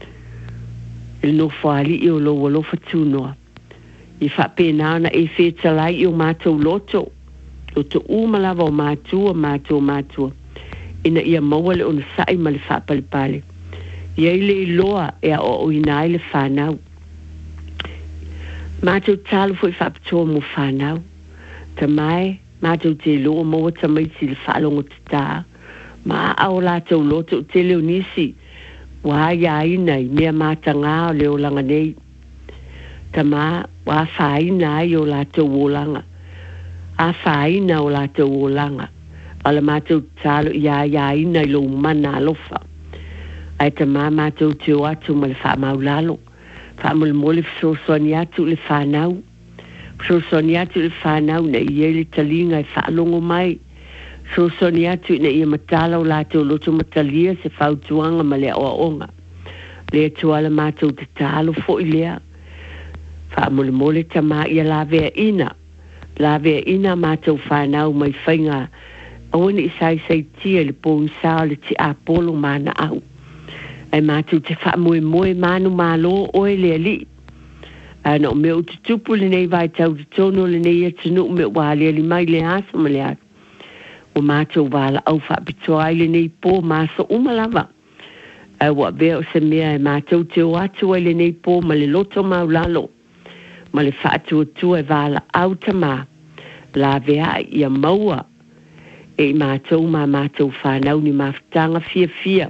Il no whali i o lo walo whatūnoa. I whapena na e whetalai i o mātou loto. O te umalawa o mātua, mātua, mātua. Ina ia maua le ona sai ma le whapale pale. Iei le iloa ea o o inai le whanau. Mātou tālu fo i whapatoa mo whanau. Ta mai, mātou te loa maua ta maiti le whalongo te tā. Ma au lātou loto te leo nisi. Wā ia inai, mea māta ngā o leo langa nei. Ta mā, wā whaina ai o lātou o langa. A whaina o lātou o langa. Ala mātou tālo ia ia inai lo mana alofa. Ai ta mā mātou te o atu ma le wha maulalo. Wha mole mole fsosoni atu le whanau. Fsosoni atu le whanau na i ele talinga e whalongo mai. Fsosoni atu na i matala o lātou loto matalia se whautuanga ma lea oa onga. Lea tuala mātou te tālo fo i lea. Wha mole mole ta mā ia lawea ina. Lawea ina mātou whanau mai whainga. Awane i sai sai tia le pō sao le ti apolo mana au. Ai mātou te wha moe moe manu mālo oe lea li. Ana o mea utu tupu le nei vai tau te tono le nei atunu o mea wālea li mai le asa ma le atu. O mātou wāla au whapitoa ai le nei pō māsa umalawa. Ai wa bea o se mea e mātou te o atu ai le nei pō ma le loto maulalo. Ma le whaatua tua e wāla au ta mā. La vea ia maua. E mātou ma mātou whanau ni mawhitanga fia fia.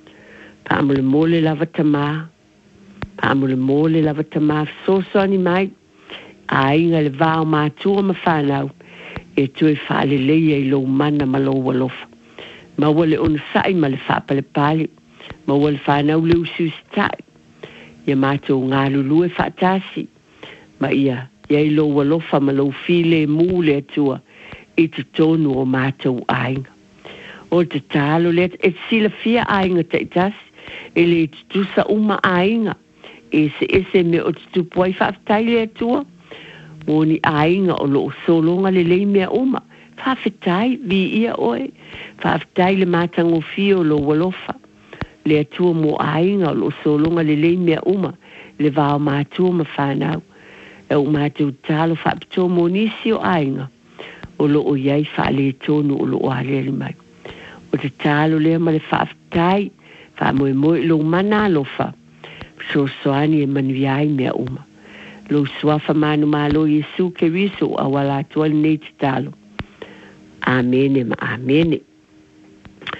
Pāmule mole lava ta mā. Pāmule mole lava ta mā. Soso ani mai. A inga le vāo mātua ma whanau. E tue whaale leia i lo mana ma lo walofa. Ma wale ona sai ma le whapale pali. Ma wale whanau le usu stai. Ia mātou ngā lulu e whaatasi. Ma ia, ia i lo walofa ma lo file mū le atua. I te tonu o mātou ainga. O te tālo le e sila fia ainga te itasi. E le te tusa uma ainga. E se ese me o te tupuai whaftai le atua. Moni ainga o lo solonga le lei mea uma. Whawhetai vi ia oe. Whawhetai le mātango fio lo walofa. Le atua mo ainga o lo solonga le lei mea uma. Le vāo mātua ma whanau. E o mātou tālo whapito mo nisi o ainga. O lo o iai whaale tonu o lo o alele mai. O te tālo lea ma le whawhetai. Wha moe moe lo mana alofa. So soani e manuiai mea uma. Lo suafa manu malo Yesu ke riso a wala tual nei te talo. Amene ma amene.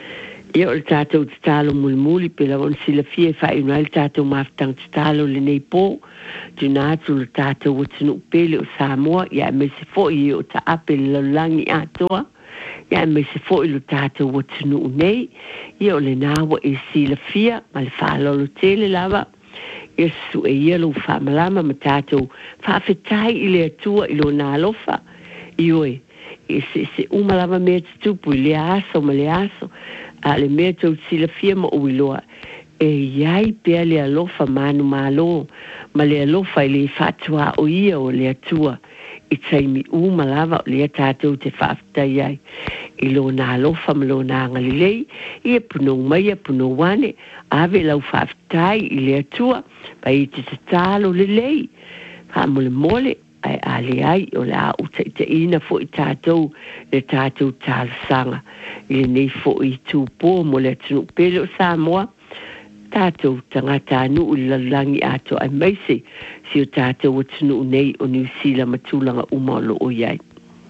Ia o le tātou te talo muli muli pe la on sila fie whai unai le tātou maftang te talo le nei pō. Tuna atu le tātou o tunu pele o Samoa. Ia me se fo i o ta ape le langi atoa. Ia me se fo i le tātou o tunu nei. Ia o le nāwa e sila fia ma le whaalolo tele lava. Ia su e ia lo whamalama ma tātou whaafetai i le atua i lo nālofa. Ioi, e se, se umalama mea tutupu i le aso ma le aso. A le mea tau sila fia ma uiloa. E iai pea le alofa manu malo. Ma le alofa i le fatua o ia o le atua. I taimi umalava o le tātou te whaafitai ai. I lo na alofa ma lo na ngalilei. Ia puno mai a puno wane. Ave lau whaafitai i le atua. Pa i te tatalo le lei. Pa mole mole. Ai ale ai o la uta i te ina fo i tātou le tātou tāla sanga. I le nei fo i tūpō mo le tunu pele o Samoa. Tātou tangata anu i lalangi ato ai maise si o tātou o tunu nei o New Zealand matulanga umalo o iai.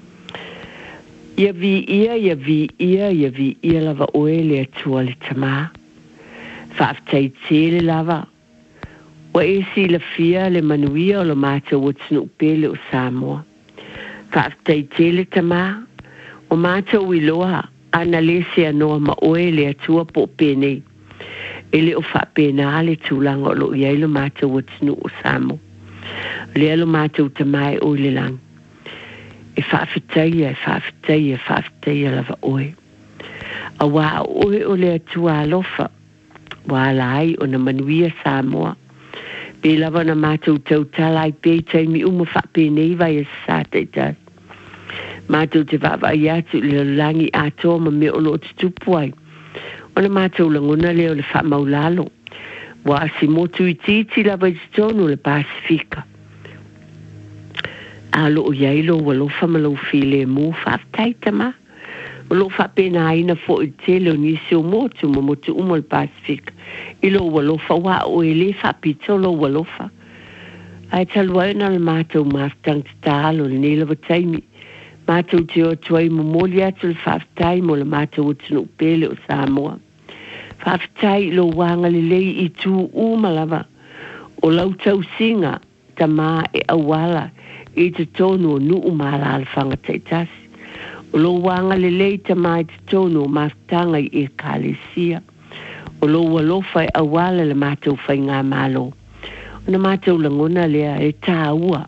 Ia vi ia, ia vi ia, ia vi ia lava oe le atua le tamā. Whaaftai tele lava. Wa e si la fia le manuia o lo mātou o tunu pele o Samoa. Whaaftai tele tamā. O mātou i loa ana lese anoa ma oe le atua po penei. Ele o whapena le tūlanga o lo iai lo mātou o tunu o Samoa. Le alo mātou tamai o le lang. E whaafetai e whaafetai e whaafetai e lava oe. A wā oe o le atua alofa. Wā lai o na manuia Samoa. Pe lava na mātou tau talai pe taimi uma whapene vai e sātai tai. Mātou te wawa i atu le langi atoa ma me ono o te tupuai. O na mātou langona leo le wha maulalo. Wa si motu i titi lava i tonu le Pasifika. Alo o iailo wa lofa ma lo file mu whaftai tama. O lo whapena aina fo i tele o nisi o motu ma motu umo le Pasifika. Ilo wa lofa wa o e le whapito lo wa lofa. Ai talua na le mātou maftang te tālo le nila wa taimi. Mātou te o tuai mo moli atu le whaftai mo le mātou o tunu pele o Samoa. Whaftai lo wanga le lei i tū umalava. O lau tau singa ta mā e awala i te tonu o nu umala al whanga teitasi. O lo wanga le lei ta mā i te tonu o maftanga i e kālesia. O lo walofa e awala le mātou whai ngā malo. O na mātou langona lea e tāua.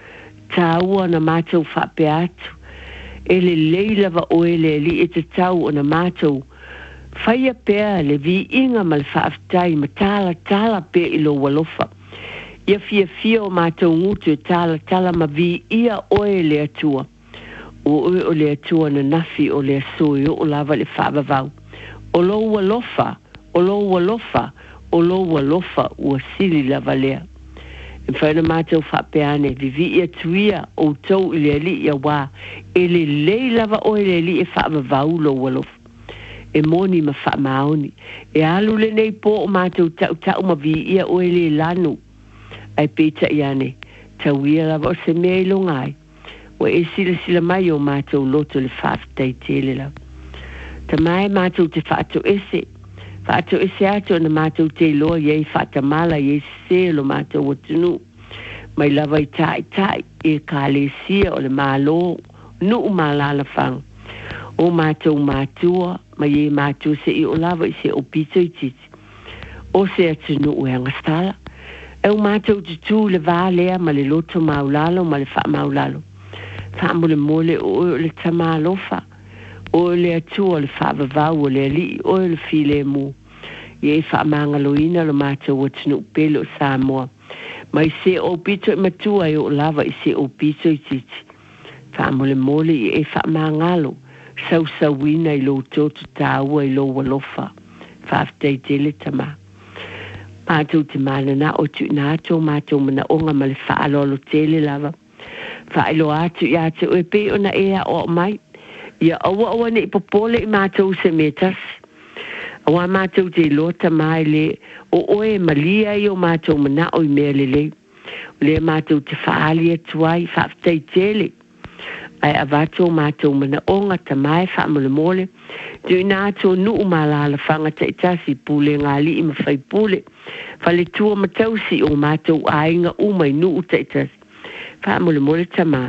Tāua na mātou whape atu. E le leilava o e le li e te tau o na mātou. Whaia pēr le vi inga ma le whaaftai ma tāla tāla pē i lo walofa. Ia fia fia o mātou ngutu e tāla tāla ma vi ia o e le atua. O oe o le atua na nafi o le asoi o lava le whaavavau. O lo walofa, o lo walofa, o lo walofa ua sili lava lea. E whaina mātou whapeane, vivi ia tuia o tau i le li ia wā, e le lei lava o e le li e whaavavau lo walofa. E moni ma whaamaoni, e alu le nei po o mātou tau tau ma vi ia o e le lanu. Ai pēta iane, tau ia lava o se mea ilongai, o e sila sila mai o mātou loto le whaaftai tele la. Ta mai mātou te whaato ese, whaato ese ato na mātou te loa iei whaatamala iei se lo mātou o tunu. Mai lava i tai tai e ka le sia o le mālo, nu umalala whang. O mātou mātua, mai e mātua se i o lava i se o pito i titi. O se atunu ue angastala. E o mātou te tū le vālea ma le loto maulalo ma le wha maulalo. Wha mole mole o le tamalofa. O le atua le wha vavau o le ali o le file mu. Ie wha mangaloina lo mātou atunu pelo Samoa. Mai se o pito i matua i o lava i se o pito i titi. Wha mole mole i e wha mangalo. Sau sauina i lo toto tāua i lo walofa. Whaaftei tele tama. Mātou te mana o tu na ato, mātou mana onga ma le whaalolo tele lava. Whaelo atu i atu e pe o na ea o mai. Ia awa awa ne ipopole i mātou se metas. Awa mātou te lota mai le o oe malia i o mātou mana o i mea le le. Le mātou te whaali atu ai, whaaftei tele. ai avato mato mana onga tamai fa mole mole tu na to nu mala la fanga te tasi pule ngali ima fai pule fale tu matausi o mato ainga uma nu te tasi fa mole mole tama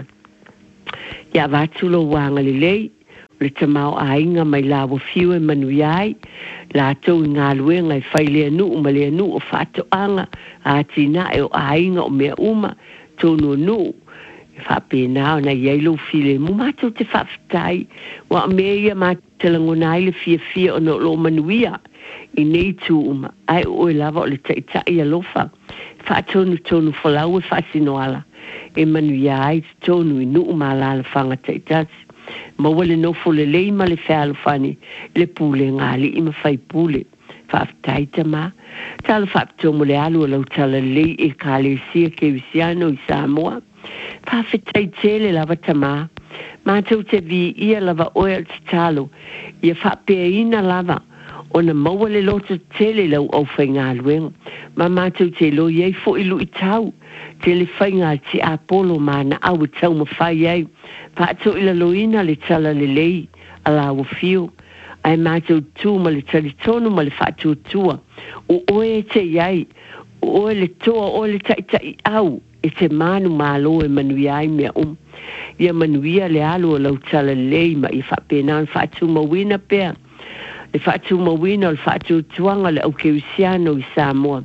ya vatu lo wanga lei le tamau ainga mai la wo fiu manuiai la to ngalwe ngai fai le nu ma le nu o fato anga atina e ainga o me uma to no nu fa pena na yelo file mu mato te fa tai wa me ya ma te langona ile fia fia ono lo manuia i nei tu uma ai o lava o le te ta ia lofa fa tonu tonu folawe fa sinoala e manuia ai tonu nu ma la fanga te ta ma wale no fole le ma le fa fani le pule ngali i ma fai pule fa tai te ma tal fa to mo le alu lo tala le e kale sia ke visiano i Samoa pa fitai tele lava tama ma tau te vi ia lava oil talo ia fa pe ina lava ona mawale loto tele lau au whainga luenga ma ma tau te lo iei fo ilu i tau tele whainga ti Apollo ma na au tau ma whai ei pa tau ila loina le tala le lei ala wa fio ai ma tau tu ma le tali tonu ma le whatu tua o oe te iei o oe le toa o le tai tai au e te manu malo e manuia ai mea um. Ia manuia le alu o lau tala lei ma i whapena an whatu mawina pea. Le whatu mawina o le whatu tuanga le au keusiano i Samoa.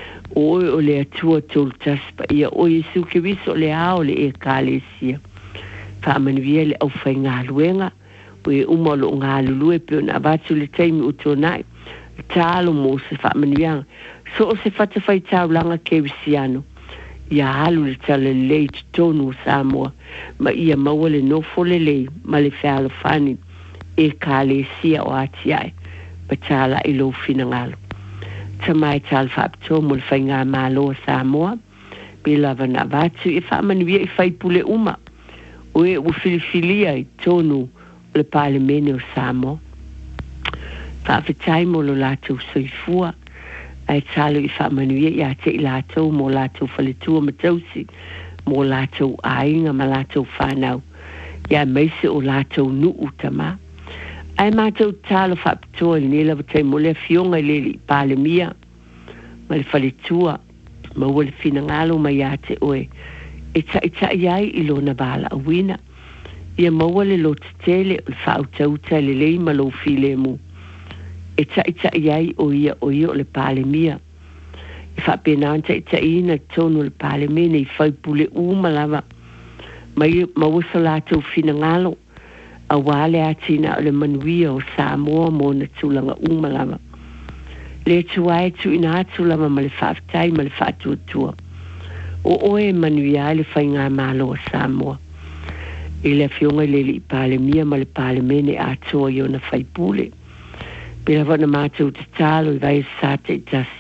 O oi o le atua tolu taspa ia o Yesu ke wiso le ao le e kālesia. Wha manuia le au whai ngā luenga o e umalo ngā lulue peo na watu le teimi utonai. Talo mo se wha manuia. So o se whata whai tau langa keusiano. Ia halu le tala lei tonu Samoa ma ia mawale no fole lei ma le whaala whani e kāle sia o ati ai pa tala i lo fina ngalo tamai tala whaapto mo le whainga malo Samoa bila vana vatu e whaamanuia i whaipule uma o e u filifilia i tonu le pale mene o Samoa whaafitai mo lo lato soifua ai talo i whaamanuia i ate i lātou mō lātou whaletua matausi mō lātou ainga ma lātou whanau ia meise o lātou nuu tama ai mātou talo whaapatoa i nela watai mo lea fionga i leli i pāle mia ma le whaletua ma ua le whina ngalo mai ate oe e ta i ta iai i lona bala a wina ia maua le lo tele o le whautauta le lei ma lo file mu e ta ita iai o ia o ia o le pale mia. I whapenanta ita ina tonu le pale mene i whaipule uma lava. Ma wasa lātou whina ngalo a wale atina o le manuia o Samoa mo na tūlanga uma lava. Le tuai tu ina atu lava ma le whaftai ma le whatuatua. O oe manuia le whainga malo o Samoa. I le fionga le li pale mia ma le pale mene atua i o na whaipule. Pela wana mātou te talo i vai sa te tasi.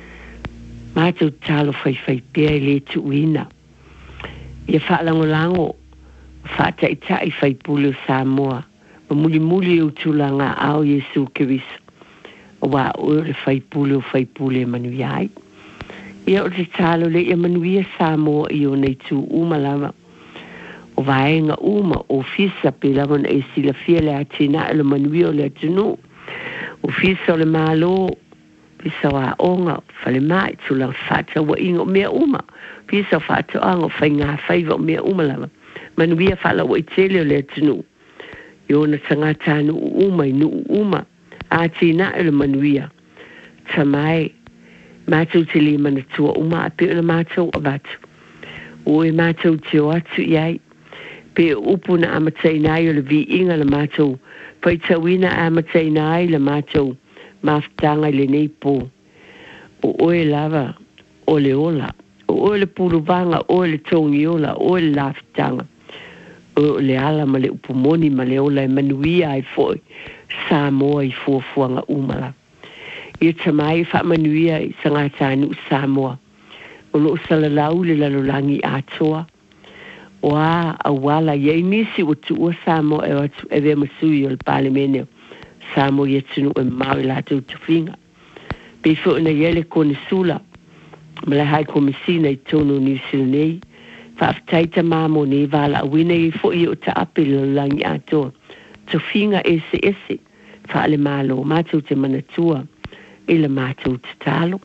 Mātou talo whai whai pia i le tu uina. Ia whaalango lango, whaata i ta i whai pule o Samoa. Ma muli muli o tūlanga ao Yesu ke wiso. O wā o le whai pule o whai pule manuiai. Ia o te talo le ia manuia Samoa i o nei tu umalawa. O vaenga uma o fisa pela wana e sila fia le atina e le manuia o le atunu. O fisa o le malo, fisa wa onga, fale mai, tula fata wa ingo mea uma. Fisa fata anga, fai ngā faiva o mea uma lava. Manuia fala wa itele o le atunu. Yo na tangata nu uma i nu uma. Ati na e le manuia. Tamai, mātou te li mana tua uma, a peo na mātou abatu. O e mātou te o atu iai. Pe upu na amatai nai o le vi inga le mātou. Pai tawina a matai nai le mātou maftanga le nei po. O oe lava, o le ola. O oe le puruvanga, o le tongi ola, o le laftanga. O le ala ma le upumoni ma le ola e manuia ai foi. Samoa i fuafuanga umala. Ia tamai wha manuia i sangata anu Samoa. O lo salalau le lalolangi atoa. O a awala ye nisi o tu o Samoa e atu e ve masui o le pale mene Samoa ye tunu e maui la tu tufinga pe fo na yele kone sula ma le hai komisina i tonu ni silnei whaafitai ta māmo ne wala wina i fo i o ta ape langi ato. To finga ese ese, whaale mālo, mātou te manatua, ila mātou te talo.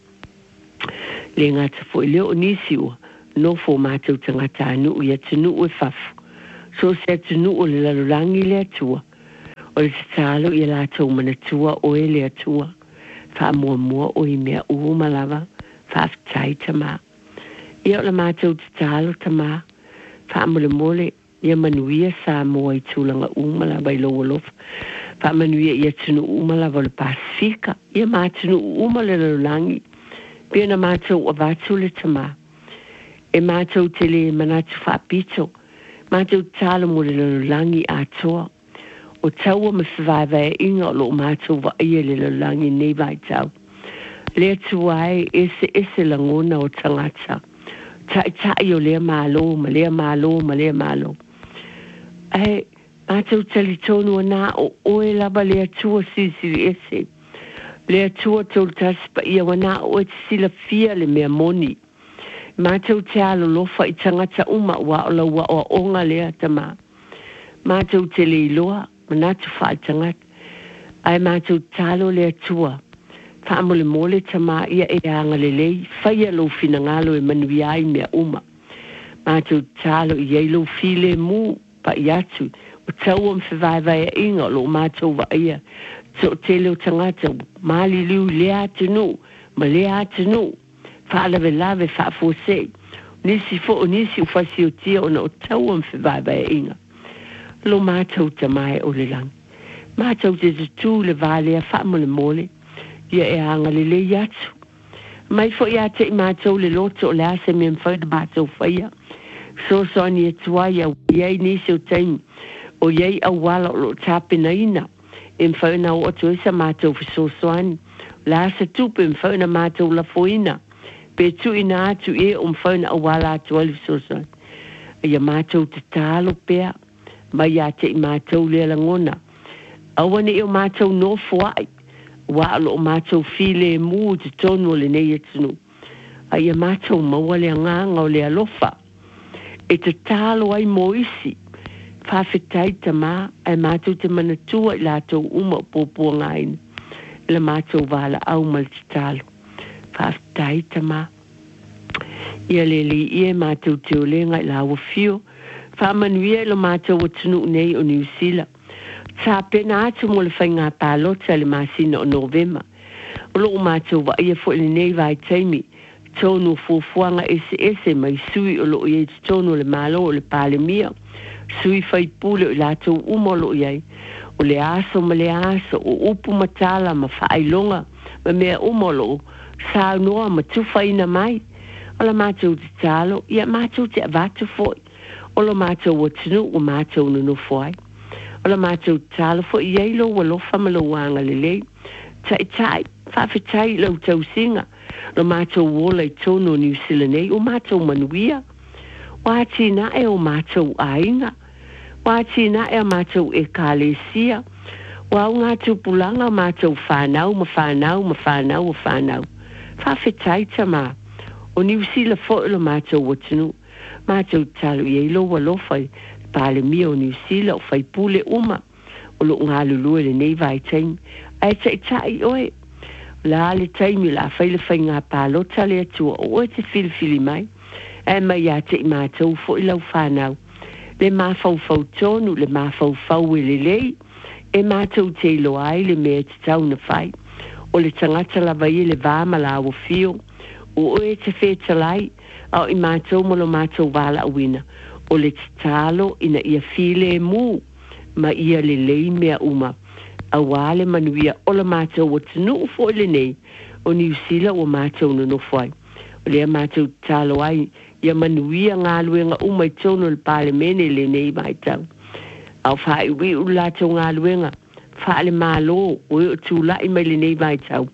Le ngata fo i leo nisi ua, no fo mātou ta ngata anu ia tunu ue fafu. So se tunu o le lalurangi le atua, o le te talo i la tau manatua o e le atua. Wha mua mua o i mea uhu malawa, whaafitai ta mā. Ia o la mātou te talo ta mā, wha mole mole, ia manuia sa moa i tūlanga umalawa i loa lofa. Wha manuia ia tunu umalawa le Pasifika, ia mā tunu umalawa le lalurangi. Pia na mātou a vātu le ta mā. E mātou te le manatu whaapito, mātou talo mo le lalurangi atoa. O taua ma whiwaiwai inga o lo mātou wa ia le lalurangi nei vai tau. Lea tuai ese ese langona o tangata. Tai tai o lea mālo, ma lea mālo, ma lea mālo. Ai, mātou tali tonu ana o oe laba lea tua sisiri ese. Lea tua tolu taspa ia wana o e sila fia le mea moni. Mātou te alo lofa i tangata uma wa o la wa o onga lea tama. Mātou te le iloa, manatu wha i tangata. Ai mātou talo lea tua. Wha mole mole tama ia e anga le lei, whaia lo fina ngalo e manuiai mea uma. Mātou talo i eilo file mu pa i atu. O tau am whiwaiwai a inga lo mātou wa ia. So te leo tangata, maali liu lea atinu, ma lea atinu. Whaalawe lawe whaafose. Nisi fo o nisi u whasi o tia o na o tau am whiwaiwai a inga. Lo mātou tamai o le lang. Mātou te tu le vale a whaamole mole. Ia e anga le le yatu. Mai fo ia te i mātou le loto o le ase me mwhaida mātou whaia. So so ni e tuai au iei nisi o taimi. O iei au wala o lo tāpena ina. E mwhaina o atu esa mātou fiso soani. La asa tupe mwhaina mātou la foina. Pe tu ina atu e o mwhaina au wala atu ali fiso soani. Ia mātou te tālo pea. Mai ia te i mātou le langona. Awane e o mātou no fuai. Wa lo mātou file mu te tonu le nei etunu. Ai a mātou maua le nganga o le alofa. E te tālo ai moisi. Whawhetai ta mā, ai mātou te manatua i lātou uma pōpua ngaina. Le mātou wala au mal te tālo. Whawhetai ta mā. Ia le li ie mātou te olenga i lawa fio. Whamanuia lo mātou o tunu nei o New Zealand. Sa pena atu mo le whainga pālota le māsina o Novema. O loo mātou wa ia fo le nei vai taimi. Tonu fuafuanga ese ese mai sui o loo iei tonu le malo o le pālemia. Sui fai pule o lātou umo loo iei. O le aso ma le aso o upu matala ma whaailonga ma mea umo loo. Sa noa ma tuwhaina mai. O la mātou te talo, ia mātou te avatu foi. O la mātou o tinu o mātou nunu foi. O la mātou talo fo i eilo wa lofa ma lo wanga lelei. Tai tai, whawhetai lau tau singa. O mātou wola i tono New Zealand nei, o mātou manuia. Wāti na e o mātou ainga. Wāti na e o mātou e kālesia. Wau ngā tupulanga o mātou whanau, ma whanau, ma whanau, ma whanau. Whawhetai ta mā. O New Zealand fo ilo mātou watinu. Mātou talo i eilo wa lofa i pale mia o New Zealand o fai pule uma o lo ngā lulue le nei vai taimi ai tai tai oe la le taimi la fai le fai ngā pālota le atua o oe te filifili mai e mai a te i mātou fo i lau whanau le māwhau fau tonu le māwhau fau e le lei e mātou te ilo ai le mea te tau na fai o le tangata la vai le vāma la o fio o oe te whetalai au i mātou molo mātou wala awina o le talo ina ia file mu ma ia le lei mea uma a wale manuia o la mātou o tinu fo le nei o New Zealand o mātou no fai o le mātou talo ai ia manuia ngā luenga uma i tono le pale mene le nei mai tau au whai ui u lātou ngā luenga wha le mālo o i tu lai mai le nei mai tau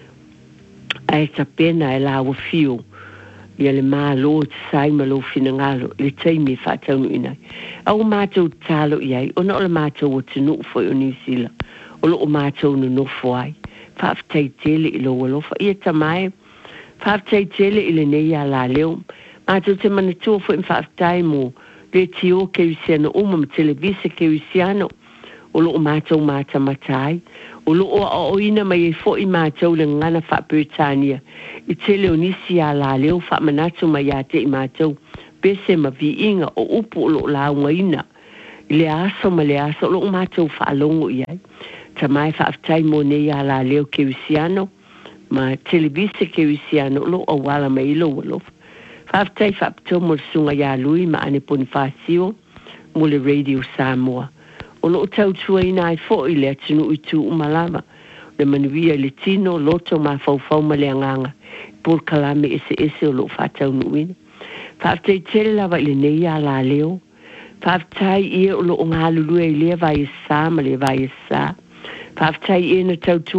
ai ta pena e la o fio ia le mālo te sai malo fina ngalo le taimi whātaunu inai. Au mātou talo iai, ona o le mātou o te nuku foi o New Zealand, o lo o mātou no nofo ai. Whaafitai tele i lo walofa, ia tamae, whaafitai tele i le nei a la leo, A tu te mana tua fo in whaatai mo le tio ke usiano o ma televise ke usiano o lo mātou māta matai o lo o o ina mai e fo i mātou le ngana whaaputania i te leo nisi a la leo whaamanatu mai a te i mātou pese ma vi inga o upu o lo launga ina i le aso ma le aso o lo mātou whaalongo i ai ta mai whaatai mo nei a la leo ke usiano ma televise ke usiano lo o wala mai ilo walo Whaftai whapto mo sunga ya lui ma ane Bonifacio mo le Radio Samoa. O lo tau tua ina ai fo i le atinu i tu umalama. Le manuia le tino loto ma fau fau ma le anganga. Por kalame ese ese o lo whatau nuina. Whaftai tele lava i le neia la leo. Whaftai ia o lo ngā lulua i lea vai e sā ma le vai e sā. Whaftai ia na tau tua